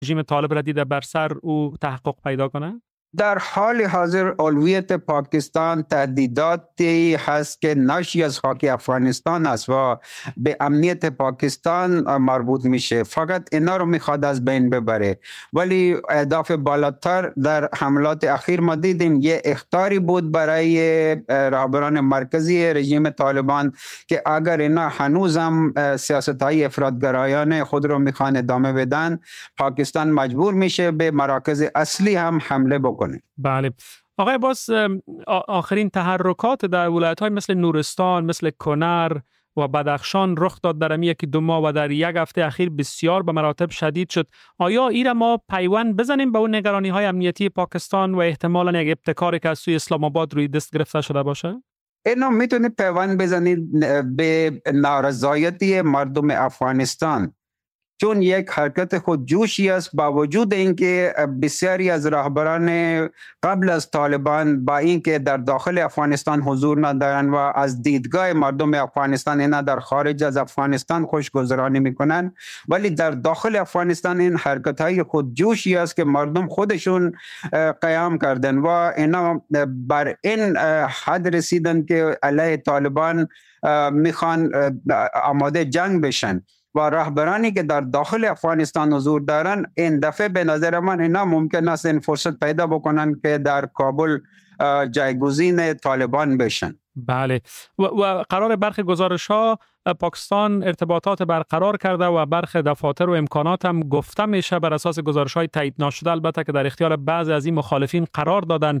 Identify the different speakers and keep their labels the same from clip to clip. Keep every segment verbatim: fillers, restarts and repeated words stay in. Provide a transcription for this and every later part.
Speaker 1: رژیم طالب را دیده بر سر او تحقق پیدا کنه؟
Speaker 2: در حال حاضر اولویت پاکستان تهدیداتی هست که ناشی از خاک افغانستان است و به امنیت پاکستان مربوط میشه. فقط اینا رو میخواد از بین ببره. ولی اهداف بالاتر در حملات اخیر ما دیدیم یه اخطاری بود برای رهبران مرکزی رژیم طالبان که اگر اینا هنوزم سیاست‌های افراطگرایانه خود رو میخوان ادامه بدن، پاکستان مجبور میشه به مراکز اصلی هم حمله بکنه.
Speaker 1: بله. آقای عباس، آخرین تحرکات در ولایت‌های مثل نورستان، مثل کنر و بدخشان رخ داد در یکی دو ماه و در یک هفته اخیر بسیار به مراتب شدید شد. آیا ایرا ما پیوند بزنیم به اون نگرانی‌های امنیتی پاکستان و احتمالاً یک ابتکاری که از سوی اسلام آباد روی دست گرفته شده باشه؟
Speaker 2: اینا میتونه پیوند بزنید به نارضایتی مردم افغانستان، چون یک حرکت خودجوشی است با وجود اینکه بسیاری از رهبران قبل از طالبان با اینکه در داخل افغانستان حضور ندارن و از دیدگاه مردم افغانستان اینا در خارج از افغانستان خوشگذرانی میکنن، ولی در داخل افغانستان این حرکت های خودجوشی است که مردم خودشون قیام کردن و اینا بر این حد رسیدن که علیه طالبان میخوان آماده جنگ بشن و رهبرانی که در داخل افغانستان حضور دارن این دفعه به نظر من اینا ممکن است این فرصت پیدا بکنن که در کابل جایگزین طالبان بشن.
Speaker 1: بله. و, و قرار برخی گزارش ها پاکستان ارتباطات برقرار کرده و برخی دفاتر و امکانات هم گفته میشه بر اساس گزارش های تایید ناشده البته که در اختیار بعضی از این مخالفین قرار دادن.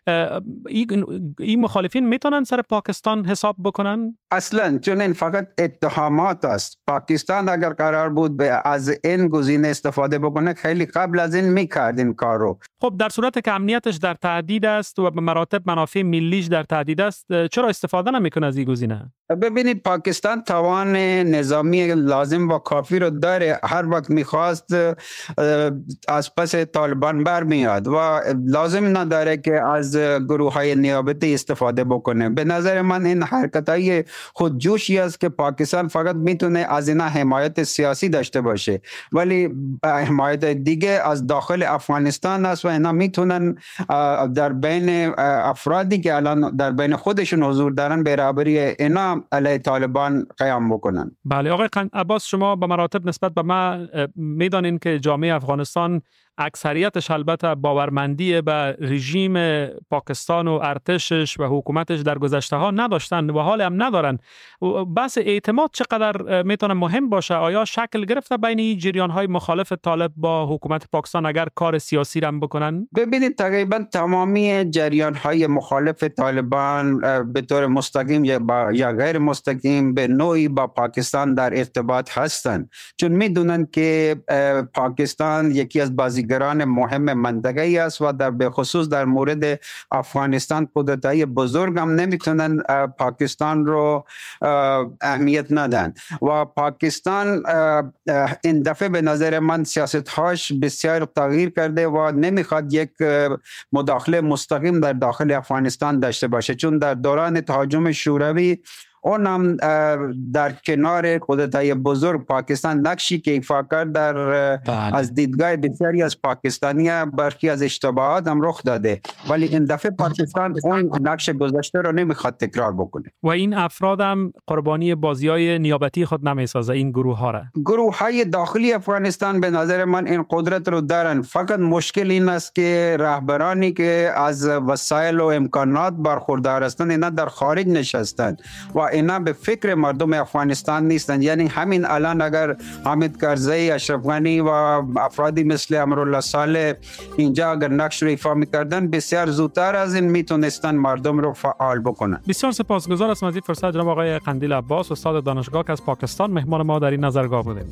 Speaker 1: این, این مخالفین میتونن سر پاکستان حساب بکنن؟
Speaker 2: اصلا، چون این فقط اتهامات است. پاکستان اگر قرار بود از این گزینه استفاده بکنه خیلی قبل از این میکرد این کار رو.
Speaker 1: خب در صورت که امنیتش در تهدید است و به مراتب منافع ملیش در تهدید است، چرا استفاده نمیکنه از این گزینه؟
Speaker 2: ببینید پاکستان توان نظامی لازم و کافی رو داره. هر وقت میخواست از پس طالبان برمیاد و لازم نداره که از گروه های نیابتی استفاده بکنه. به نظر من این حرکت های خودجوشی است که پاکستان فقط میتونه از اینا حمایت سیاسی داشته باشه، ولی حمایت دیگه از داخل افغانستان است و اینا میتونن در بین افرادی که الان در بین خودشون حضور دارن برابری اینا علیه طالبان قیام بکنن.
Speaker 1: بله. آقای عباس، شما به مراتب نسبت به ما میدانین که جامعه افغانستان اکثریتش البته باورمندی به رژیم پاکستان و ارتشش و حکومتش در گذشته ها نداشتن و حال هم ندارن. بحث اعتماد چقدر میتونه مهم باشه؟ آیا شکل گرفته بین جریان های مخالف طالب با حکومت پاکستان اگر کار سیاسی رم بکنن؟
Speaker 2: ببینید تقریبا تمامی جریان های مخالف طالبان به طور مستقیم یا با یا غیر مستقیم به نوعی با پاکستان در ارتباط هستند، چون میدونن که پاکستان یکی از بازیگران مهم منطقه‌ای است و در به خصوص در مورد افغانستان قدرت‌های بزرگ هم نمیتونن پاکستان رو اهمیت ندن و پاکستان این دفعه به نظر من سیاست‌هاش بسیار تغییر کرده و نمیخواد یک مداخله مستقیم در داخل افغانستان داشته باشه، چون در دوران تهاجم شوروی اونم در کنار قدرت‌های بزرگ پاکستان نقشی که ایفا کرد در بله. از دیدگاه بسیاری از پاکستانی‌ها برخی از اشتباهات هم رخ داده، ولی این دفعه پاکستان اون نقش گذشته رو نمیخواد تکرار بکنه
Speaker 1: و این افراد هم قربانی بازی‌های نیابتی خود نمیسازه. این گروه ها را
Speaker 2: گروه‌های داخلی افغانستان به نظر من این قدرت رو دارن، فقط مشکل این است که رهبرانی که از وسایل و امکانات برخوردار هستند اینا در خارج نشستند و اینا به فکر مردم افغانستان نیستن. یعنی همین الان اگر حامد کرزی، اشرف غنی و افرادی مثل امرالله صالح اینجا اگر نقش رو ایفا می‌کردن بسیار زودتر از این میتونستن مردم رو فعال بکنن.
Speaker 1: بسیار سپاسگزار از این فرصت جناب آقای قندیل عباس، استاد دانشگاه که از پاکستان مهمان ما در این نظرگاه بودید.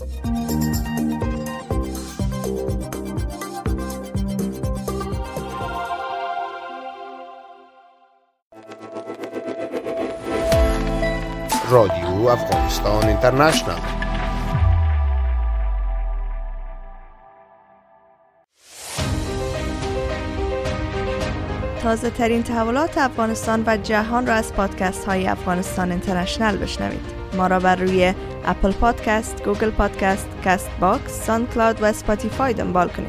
Speaker 3: رادیو افغانستان اینترنشنال.
Speaker 4: تازه ترین تحولات افغانستان و جهان را از پادکست های افغانستان اینترنشنال بشنوید. ما را بر روی اپل پادکست، گوگل پادکست، کاست باکس، ساوند کلاود و اسپاتیفای دنبال کنید.